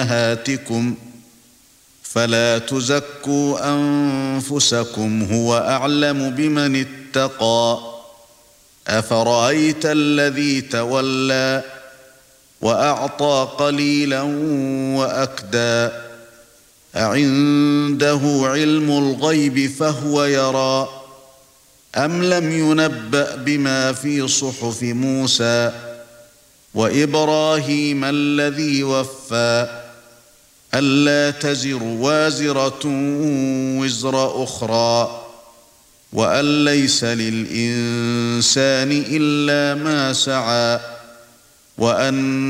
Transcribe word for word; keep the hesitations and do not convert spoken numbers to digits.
أمهاتكم فلا تزكوا أنفسكم هو أعلم بمن اتقى أفرأيت الذي تولى وأعطى قليلا وأكدى أعنده علم الغيب فهو يرى أم لم ينبأ بما في صحف موسى وإبراهيم الذي وفى ألا تزر وازرة وزر أخرى وأن ليس للإنسان إلا ما سعى وأن